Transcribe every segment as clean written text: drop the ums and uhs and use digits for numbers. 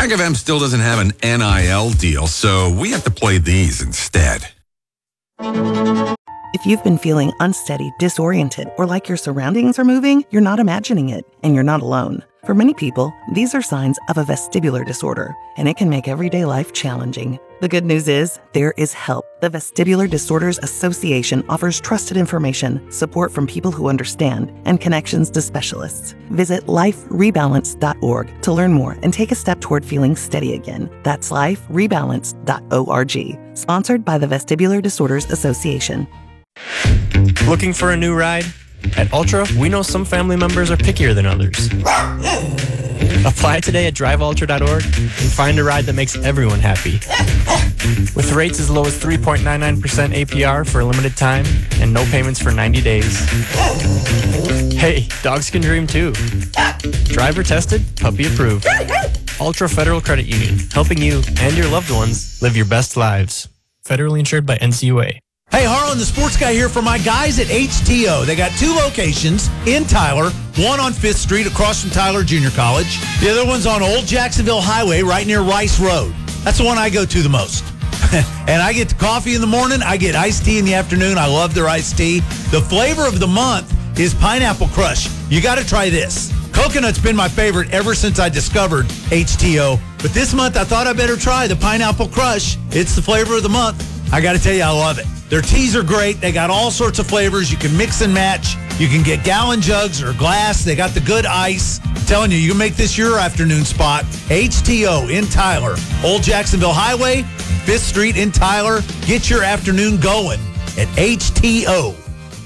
Jack FM still doesn't have an NIL deal, so we have to play these instead. If you've been feeling unsteady, disoriented, or like your surroundings are moving, you're not imagining it, and you're not alone. For many people, these are signs of a vestibular disorder, and it can make everyday life challenging. The good news is, there is help. The Vestibular Disorders Association offers trusted information, support from people who understand, and connections to specialists. Visit liferebalance.org to learn more and take a step toward feeling steady again. That's liferebalance.org. Sponsored by the Vestibular Disorders Association. Looking for a new ride? At Ultra, we know some family members are pickier than others. Apply today at driveultra.org and find a ride that makes everyone happy. With rates as low as 3.99% APR for a limited time and no payments for 90 days. Hey, dogs can dream too. Driver tested, puppy approved. Ultra Federal Credit Union, helping you and your loved ones live your best lives. Federally insured by NCUA. Hey, Harlan, the sports guy here for my guys at HTO. They got 2 locations in Tyler, one on 5th Street across from Tyler Junior College. The other one's on Old Jacksonville Highway right near Rice Road. That's the one I go to the most. And I get coffee in the morning. I get iced tea in the afternoon. I love their iced tea. The flavor of the month is Pineapple Crush. You got to try this. Coconut's been my favorite ever since I discovered HTO. But this month, I thought I better try the Pineapple Crush. It's the flavor of the month. I got to tell you, I love it. Their teas are great. They got all sorts of flavors. You can mix and match. You can get gallon jugs or glass. They got the good ice. I'm telling you, you can make this your afternoon spot. HTO in Tyler. Old Jacksonville Highway, 5th Street in Tyler. Get your afternoon going at HTO.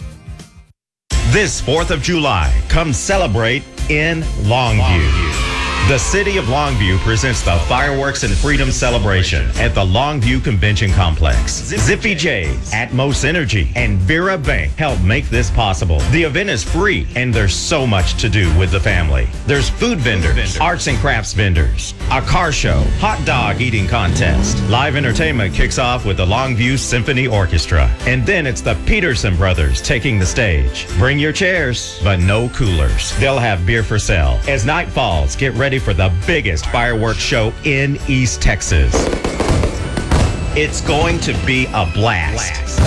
This 4th of July, come celebrate in Longview. The City of Longview presents the Fireworks and Freedom Celebration at the Longview Convention Complex. Zippy J's, Atmos Energy, and Vera Bank help make this possible. The event is free, and there's so much to do with the family. There's food vendors, arts and crafts vendors, a car show, hot dog eating contest. Live entertainment kicks off with the Longview Symphony Orchestra. And then it's the Peterson Brothers taking the stage. Bring your chairs, but no coolers. They'll have beer for sale. As night falls, get ready for the biggest fireworks show in East Texas. It's going to be a blast.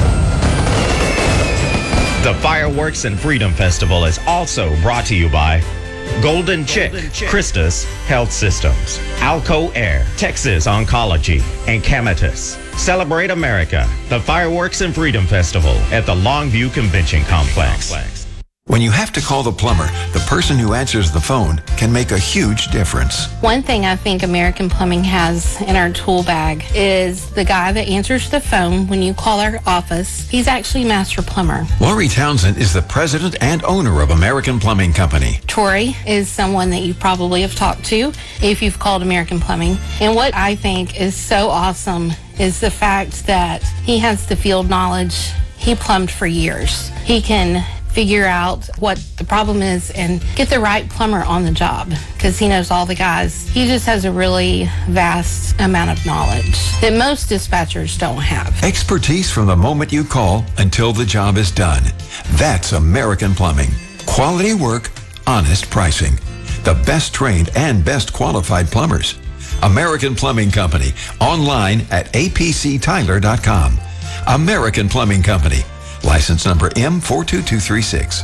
The Fireworks and Freedom Festival is also brought to you by Golden Chick, Christus Health Systems, Alco Air, Texas Oncology, and Camatus. Celebrate America, the Fireworks and Freedom Festival at the Longview Convention Complex. When you have to call the plumber, the person who answers the phone can make a huge difference. One thing I think American Plumbing has in our tool bag is the guy that answers the phone when you call our office. He's actually master plumber. Laurie Townsend is the president and owner of American Plumbing Company. Tori is someone that you probably have talked to if you've called American Plumbing. And what I think is so awesome is the fact that he has the field knowledge. He plumbed for years. He can figure out what the problem is and get the right plumber on the job because he knows all the guys. He just has a really vast amount of knowledge that most dispatchers don't have. Expertise from the moment you call until the job is done. That's American Plumbing. Quality work, honest pricing. The best trained and best qualified plumbers. American Plumbing Company. Online at apctyler.com. American Plumbing Company. License number M42236.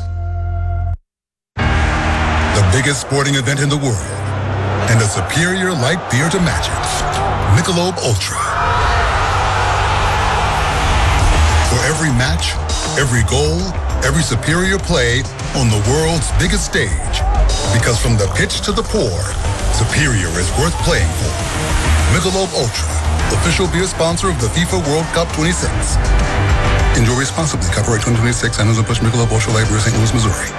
The biggest sporting event in the world, and a superior light beer to match it. Michelob Ultra. For every match, every goal, every superior play on the world's biggest stage. Because from the pitch to the pour, superior is worth playing for. Michelob Ultra, official beer sponsor of the FIFA World Cup 26. Enjoy responsibly. Copyright 2026. Anheuser-Busch Michelob Ultra Light Beer, St. Louis, Missouri.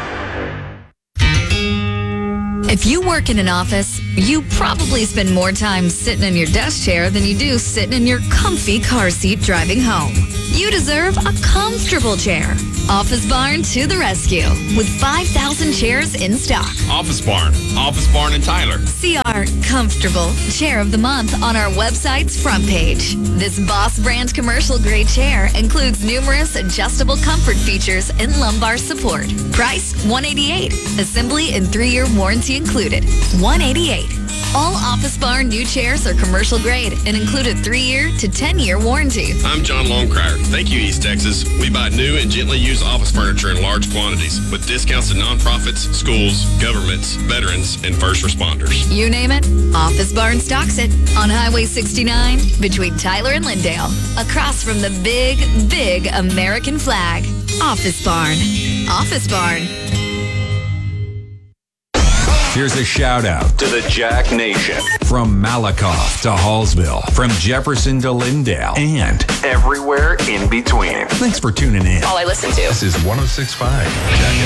If you work in an office, you probably spend more time sitting in your desk chair than you do sitting in your comfy car seat driving home. You deserve a comfortable chair. Office Barn to the rescue with 5,000 chairs in stock. Office Barn in Tyler. See our comfortable chair of the month on our website's front page. This Boss brand commercial grade chair includes numerous adjustable comfort features and lumbar support. Price $188. Assembly and 3-year warranty included. $188. All Office Barn new chairs are commercial grade and include a 3-year to 10-year warranty. I'm John Longcrier. Thank you, East Texas. We buy new and gently used office furniture in large quantities with discounts to nonprofits, schools, governments, veterans, and first responders. You name it, Office Barn stocks it on Highway 69 between Tyler and Lindale, across from the big, big American flag. Office Barn. Office Barn. Here's a shout out to the Jack Nation. from Malakoff to Hallsville, from Jefferson to Lindale, and everywhere in between. Thanks for tuning in. All I listen to. This is 106.5 Jack